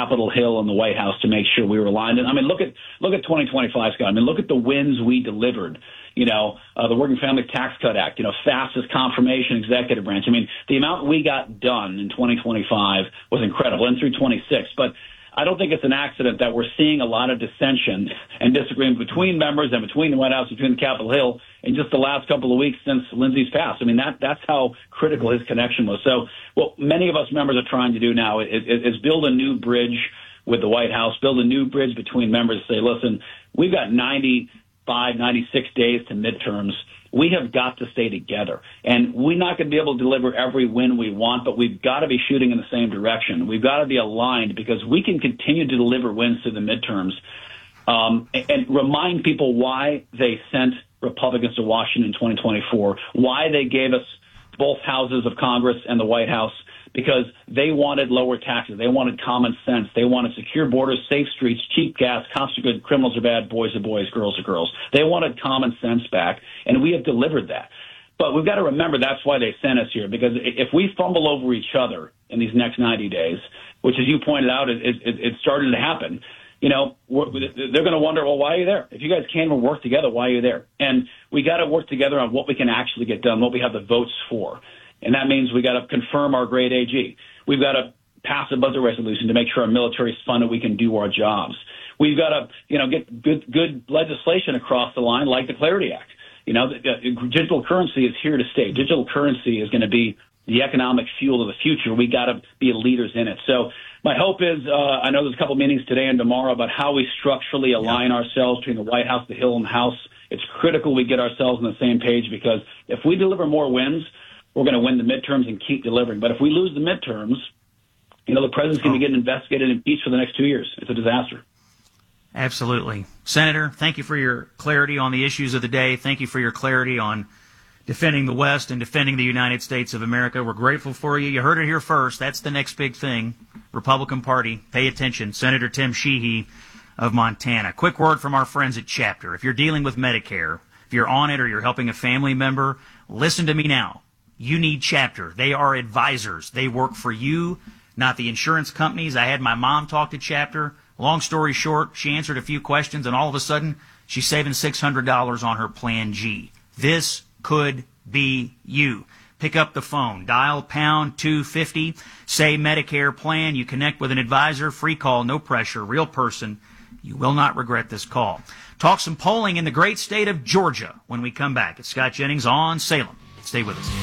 Capitol Hill and the White House to make sure we were aligned. And I mean, look at 2025, Scott. I mean, look at the wins we delivered. The Working Families Tax Cut Act, fastest confirmation executive branch. I mean, the amount we got done in 2025 was incredible, and through 26. But I don't think it's an accident that we're seeing a lot of dissension and disagreement between members and between the White House, between the Capitol Hill in just the last couple of weeks since Lindsey's passed. I mean, that's how critical his connection was. So what many of us members are trying to do now is build a new bridge with the White House, build a new bridge between members, say, listen, we've got 96 days to midterms. We have got to stay together. And we're not going to be able to deliver every win we want, but we've got to be shooting in the same direction. We've got to be aligned because we can continue to deliver wins to the midterms and remind people why they sent Republicans to Washington in 2024, why they gave us both houses of Congress and the White House, because they wanted lower taxes. They wanted common sense. They wanted secure borders, safe streets, cheap gas, cops are good, criminals are bad, boys are boys, girls are girls. They wanted common sense back, and we have delivered that. But we've got to remember that's why they sent us here, because if we fumble over each other in these next 90 days, which, as you pointed out, it started to happen, they're going to wonder, well, why are you there? If you guys can't even work together, why are you there? And we got to work together on what we can actually get done, what we have the votes for. And that means we got to confirm our great AG. We've got to pass a budget resolution to make sure our military is funded, we can do our jobs. We've got to, get good legislation across the line, like the Clarity Act. Digital currency is here to stay. Digital currency is going to be the economic fuel of the future. We got to be leaders in it. So my hope is, I know there's a couple meetings today and tomorrow about how we structurally align ourselves between the White House, the Hill, and the House. It's critical we get ourselves on the same page, because if we deliver more wins, we're going to win the midterms and keep delivering. But if we lose the midterms, the president's going to be getting investigated and impeached for the next 2 years. It's a disaster. Absolutely. Senator, thank you for your clarity on the issues of the day. Thank you for your clarity on defending the West and defending the United States of America. We're grateful for you. You heard it here first. That's the next big thing. Republican Party, pay attention. Senator Tim Sheehy of Montana. Quick word from our friends at Chapter. If you're dealing with Medicare, if you're on it or you're helping a family member, listen to me now. You need Chapter. They are advisors. They work for you, not the insurance companies. I had my mom talk to Chapter. Long story short, she answered a few questions, and all of a sudden, she's saving $600 on her Plan G. This could be you. Pick up the phone. Dial pound 250. Say Medicare plan. You connect with an advisor. Free call, no pressure, real person. You will not regret this call. Talk some polling in the great state of Georgia when we come back. It's Scott Jennings on Salem. Stay with us.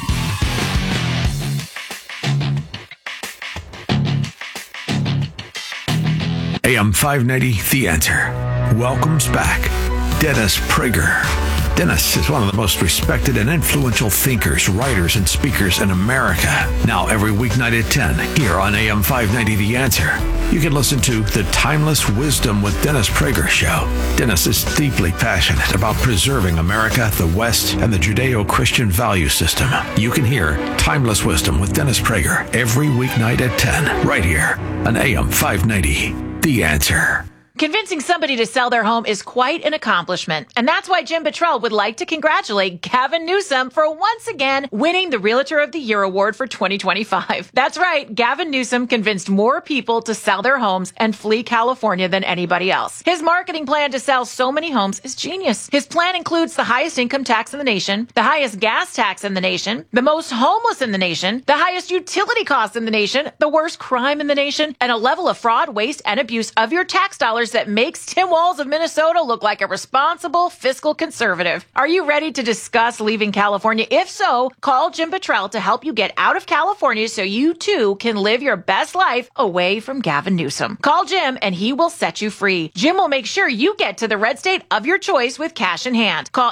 AM 590, The Answer, welcomes back Dennis Prager. Dennis is one of the most respected and influential thinkers, writers, and speakers in America. Now every weeknight at 10 here on AM 590, The Answer, you can listen to The Timeless Wisdom with Dennis Prager show. Dennis is deeply passionate about preserving America, the West, and the Judeo-Christian value system. You can hear Timeless Wisdom with Dennis Prager every weeknight at 10 right here on AM 590, The Answer. Convincing somebody to sell their home is quite an accomplishment, and that's why Jim Buttrell would like to congratulate Gavin Newsom for once again winning the Realtor of the Year award for 2025. That's right, Gavin Newsom convinced more people to sell their homes and flee California than anybody else. His marketing plan to sell so many homes is genius. His plan includes the highest income tax in the nation, the highest gas tax in the nation, the most homeless in the nation, the highest utility costs in the nation, the worst crime in the nation, and a level of fraud, waste, and abuse of your tax dollars that makes Tim Walz of Minnesota look like a responsible fiscal conservative. Are you ready to discuss leaving California? If so, call Jim Buttrell to help you get out of California so you too can live your best life away from Gavin Newsom. Call Jim and he will set you free. Jim will make sure you get to the red state of your choice with cash in hand. Call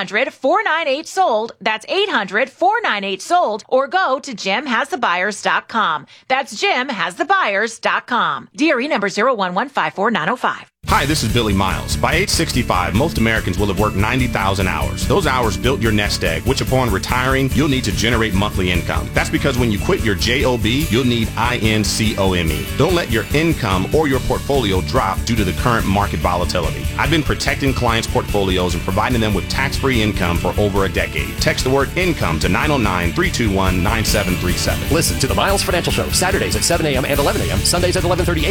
800-498-SOLD. That's 800-498-SOLD, or go to jimhasthebuyers.com. That's jimhasthebuyers.com. DRE number 0115490. Hi, this is Billy Miles. By age 65, most Americans will have worked 90,000 hours. Those hours built your nest egg, which upon retiring, you'll need to generate monthly income. That's because when you quit your JOB, you'll need INCOME. Don't let your income or your portfolio drop due to the current market volatility. I've been protecting clients' portfolios and providing them with tax-free income for over a decade. Text the word income to 909-321-9737. Listen to the Miles Financial Show, Saturdays at 7 a.m. and 11 a.m., Sundays at 11:30 a.m.